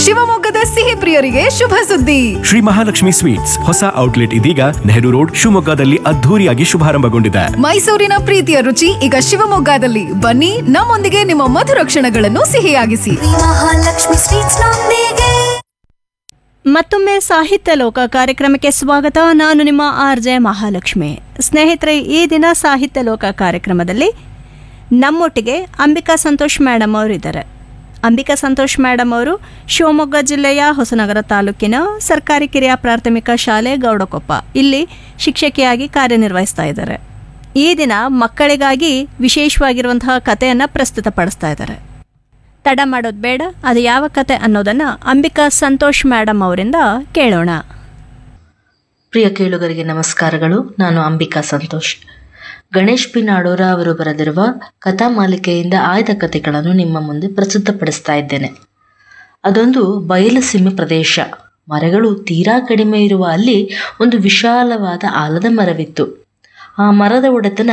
ಶಿವಮೊಗ್ಗದ ಸಿಹಿ ಪ್ರಿಯರಿಗೆ ಶುಭ ಸುದ್ದಿ. ಶ್ರೀ ಮಹಾಲಕ್ಷ್ಮಿ ಸ್ವೀಟ್ಸ್ ಹೊಸ ಔಟ್ಲೆಟ್ ಇದೀಗ ನೆಹರು ರೋಡ್ ಶಿವಮೊಗ್ಗದಲ್ಲಿ ಅದ್ಧೂರಿಯಾಗಿ ಶುಭಾರಂಭಗೊಂಡಿದೆ. ಮೈಸೂರಿನ ಪ್ರೀತಿಯ ರುಚಿ ಈಗ ಶಿವಮೊಗ್ಗದಲ್ಲಿ. ಬನ್ನಿ, ನಮ್ಮೊಂದಿಗೆ ನಿಮ್ಮ ಮಧುರ ಕ್ಷಣಗಳನ್ನು ಸಿಹಿಯಾಗಿಸಿ. ಮಹಾಲಕ್ಷ್ಮಿ ಸ್ವೀಟ್ಸ್ ನೊಂದಿಗೆ. ಮತ್ತೊಮ್ಮೆ ಸಾಹಿತ್ಯ ಲೋಕ ಕಾರ್ಯಕ್ರಮಕ್ಕೆ ಸ್ವಾಗತ. ನಾನು ನಿಮ್ಮ RJ ಮಹಾಲಕ್ಷ್ಮಿ. ಸ್ನೇಹಿತರೆ, ಈ ದಿನ ಸಾಹಿತ್ಯ ಲೋಕ ಕಾರ್ಯಕ್ರಮದಲ್ಲಿ ನಮ್ಮೊಟ್ಟಿಗೆ ಅಂಬಿಕಾ ಸಂತೋಷ್ ಮೇಡಮ್ ಅವರು ಇದ್ದಾರೆ. ಅಂಬಿಕಾ ಸಂತೋಷ್ ಮೇಡಮ್ ಅವರು ಶಿವಮೊಗ್ಗ ಜಿಲ್ಲೆಯ ಹೊಸನಗರ ತಾಲೂಕಿನ ಸರ್ಕಾರಿ ಕಿರಿಯ ಪ್ರಾಥಮಿಕ ಶಾಲೆ ಗೌಡಕೊಪ್ಪ ಇಲ್ಲಿ ಶಿಕ್ಷಕಿಯಾಗಿ ಕಾರ್ಯನಿರ್ವಹಿಸ್ತಾ ಇದ್ದಾರೆ. ಈ ದಿನ ಮಕ್ಕಳಿಗಾಗಿ ವಿಶೇಷವಾಗಿರುವಂತಹ ಕಥೆಯನ್ನು ಪ್ರಸ್ತುತಪಡಿಸ್ತಾ ಇದ್ದಾರೆ. ತಡ ಮಾಡೋದು ಬೇಡ, ಅದು ಯಾವ ಕತೆ ಅನ್ನೋದನ್ನು ಅಂಬಿಕಾ ಸಂತೋಷ್ ಮೇಡಮ್ ಅವರಿಂದ ಕೇಳೋಣ. ಪ್ರಿಯ ಕೇಳುಗರಿಗೆ ನಮಸ್ಕಾರಗಳು. ನಾನು ಅಂಬಿಕಾ ಸಂತೋಷ್. ಗಣೇಶ್ ಪಿ ನಾಡೋರ ಅವರು ಬರೆದಿರುವ ಕಥಾ ಮಾಲಿಕೆಯಿಂದ ಆಯ್ದ ಕಥೆಗಳನ್ನು ನಿಮ್ಮ ಮುಂದೆ ಪ್ರಸ್ತುತಪಡಿಸ್ತಾ ಇದ್ದೇನೆ. ಅದೊಂದು ಬಯಲು ಸೀಮೆ ಪ್ರದೇಶ. ಮರಗಳು ತೀರಾ ಕಡಿಮೆ ಇರುವ ಅಲ್ಲಿ ಒಂದು ವಿಶಾಲವಾದ ಆಲದ ಮರವಿತ್ತು. ಆ ಮರದ ಒಡೆತನ